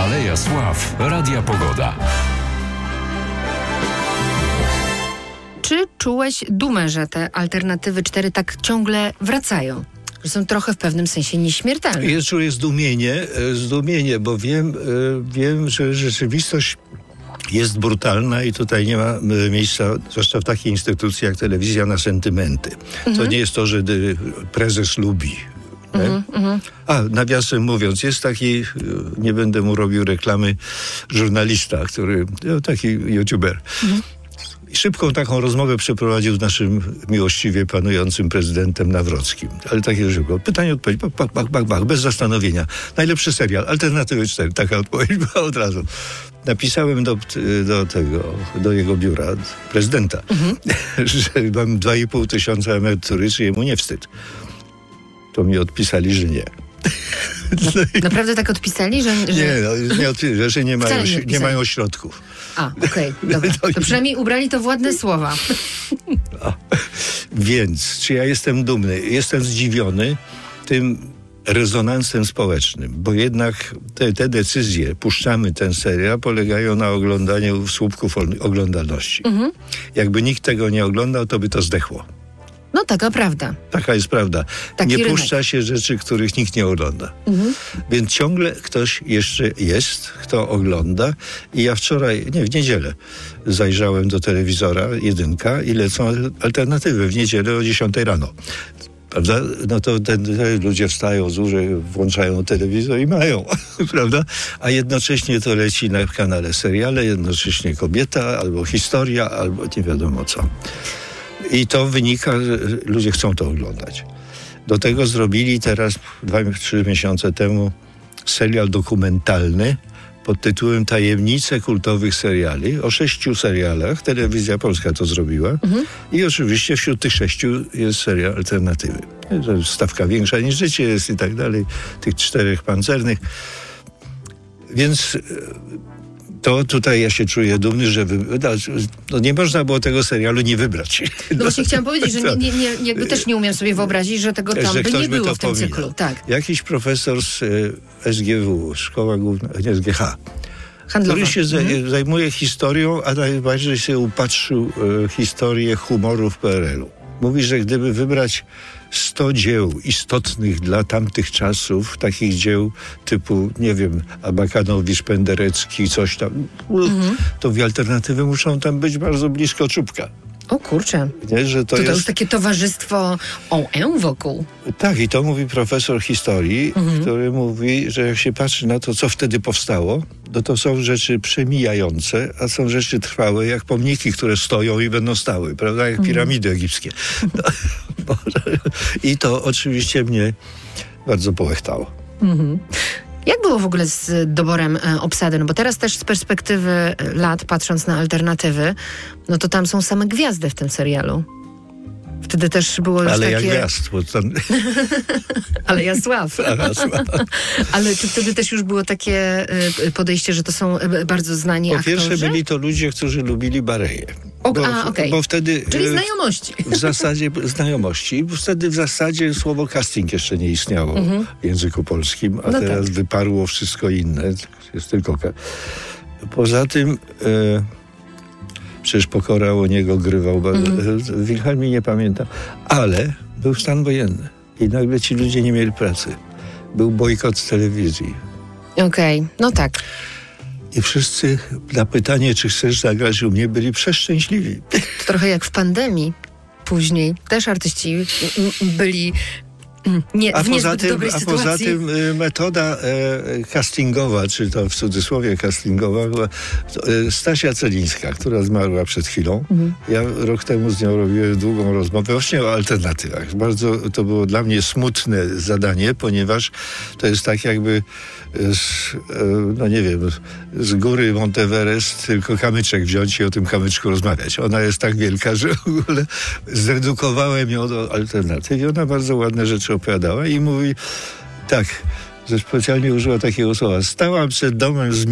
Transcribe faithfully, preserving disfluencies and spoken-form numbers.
Aleja Sław, Radia Pogoda. Czy czułeś dumę, że te alternatywy cztery tak ciągle wracają? Że są trochę w pewnym sensie nieśmiertelne. Ja czuję zdumienie, zdumienie, bo wiem, wiem, że rzeczywistość jest brutalna i tutaj nie ma miejsca, zwłaszcza w takiej instytucji jak telewizja, na sentymenty. Mhm. To nie jest to, że prezes lubi. Mhm, mhm. A, nawiasem mówiąc, jest taki, nie będę mu robił reklamy, żurnalista, który, no, taki youtuber. Mhm. Szybką taką rozmowę przeprowadził z naszym miłościwie panującym prezydentem Nawrockim. Ale takie szybko. Pytanie, odpowiedź, bach, bach, bach, bach, bach, bez zastanowienia. Najlepszy serial, Alternatywy cztery. Taka odpowiedź była od razu. Napisałem do, do tego, do jego biura, prezydenta, mhm. że mam dwa i pół tysiąca emerytury, czy jemu nie wstyd. To mi odpisali, że nie. No, naprawdę tak odpisali, że... że... Nie, no, nie odpisali, że nie mają, nie, nie mają środków. A, okej, okay, dobra. To przynajmniej ubrali to w ładne słowa. A, więc, czy ja jestem dumny? Jestem zdziwiony tym rezonansem społecznym, bo jednak te, te decyzje, puszczamy ten serial, polegają na oglądaniu słupków oglądalności. Mhm. Jakby nikt tego nie oglądał, to by to zdechło. No taka prawda. Taka jest prawda. Taki nie rynek. Puszcza się rzeczy, których nikt nie ogląda. Mhm. Więc ciągle ktoś jeszcze jest, kto ogląda. I ja wczoraj, nie, w niedzielę zajrzałem do telewizora, jedynka, i lecą alternatywy w niedzielę o dziesiątej rano. Prawda? No to ten, ten ludzie wstają z łóżek, włączają telewizor i mają, prawda? A jednocześnie to leci na kanale seriale, jednocześnie kobieta, albo historia, albo nie wiadomo co. I to wynika, że ludzie chcą to oglądać. Do tego zrobili teraz, dwa, trzy miesiące temu, serial dokumentalny pod tytułem Tajemnice kultowych seriali. O sześciu serialach. Telewizja Polska to zrobiła. Mhm. I oczywiście wśród tych sześciu jest serial Alternatywy. Stawka większa niż życie jest i tak dalej. Tych czterech pancernych. Więc... To tutaj ja się czuję dumny, że wy... no nie można było tego serialu nie wybrać. No właśnie chciałam powiedzieć, że nie, nie, nie, jakby też nie umiem sobie wyobrazić, że tego tam że by nie by było w tym powinien. cyklu. Tak. Jakiś profesor z S G W, Szkoła Główna, nie, S G H, handlowa, który się mhm. zajmuje historią, a najbardziej się upatrzył e, historię humoru w P R L u. Mówi, że gdyby wybrać sto dzieł istotnych dla tamtych czasów, takich dzieł typu, nie wiem, Abakanowicz, Penderecki, coś tam, mhm. to w alternatywy muszą tam być bardzo blisko czubka. O kurczę, nie, że to, to, jest... to już takie towarzystwo O M wokół. Tak, i to mówi profesor historii, mhm. który mówi, że jak się patrzy na to, co wtedy powstało, no to są rzeczy przemijające, a są rzeczy trwałe, jak pomniki, które stoją i będą stały, prawda, jak piramidy mhm. egipskie. No, i to oczywiście mnie bardzo połechtało. Mhm. Jak było w ogóle z doborem e, obsady? No bo teraz też z perspektywy lat, patrząc na alternatywy, no to tam są same gwiazdy w tym serialu. Wtedy też było już Ale takie... jak gwiazd, bo tam... Ale ja Sław. Ale, Ale czy wtedy też już było takie y, podejście, że to są y, bardzo znani po aktorzy? Po pierwsze byli to ludzie, którzy lubili Bareję. O, bo, a, okay. bo wtedy... Czyli znajomości. W zasadzie znajomości. Wtedy w zasadzie słowo casting jeszcze nie istniało mhm. w języku polskim, a no teraz tak. wyparło wszystko inne. Jest tylko... Poza tym... E, Przecież Pokora o niego grywał. Mm. W Wilhelmie nie pamiętam. Ale był stan wojenny. I nagle ci ludzie nie mieli pracy. Był bojkot telewizji. Okej, okay. No tak. I wszyscy na pytanie, czy chcesz zagrać u mnie, byli przeszczęśliwi. To trochę jak w pandemii. Później też artyści byli... Nie, a, w poza tym, dobrej a sytuacji. poza tym y, metoda e, castingowa, czy to w cudzysłowie castingowa, e, Stasia Celińska, która zmarła przed chwilą. Mhm. Ja rok temu z nią robiłem długą rozmowę właśnie o alternatywach. Bardzo to było dla mnie smutne zadanie, ponieważ to jest tak jakby z, e, no nie wiem, z góry Monteverest tylko kamyczek wziąć i o tym kamyczku rozmawiać. Ona jest tak wielka, że w ogóle zredukowałem ją do alternatyw i ona bardzo ładne rzeczy opowiadała i mówi tak, że specjalnie użyła takiego słowa. Stałam przed domem z